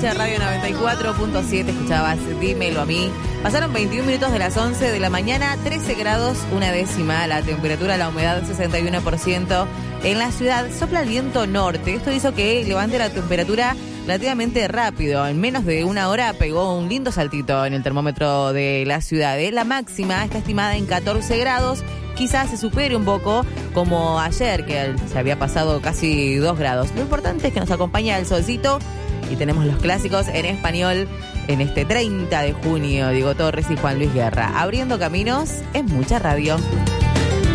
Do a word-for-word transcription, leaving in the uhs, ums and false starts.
noche, Radio noventa y cuatro punto siete, escuchabas Dímelo a mí. Pasaron veintiún minutos de las once de la mañana, trece grados, una décima, la temperatura, la humedad sesenta y uno por ciento. En la ciudad sopla el viento norte, esto hizo que levante la temperatura relativamente rápido. En menos de una hora pegó un lindo saltito en el termómetro de la ciudad. La máxima está estimada en catorce grados. Quizás se supere un poco, como ayer, que se había pasado casi dos grados. Lo importante es que nos acompaña el solcito y tenemos los clásicos en español en este treinta de junio. Diego Torres y Juan Luis Guerra, abriendo caminos en mucha radio.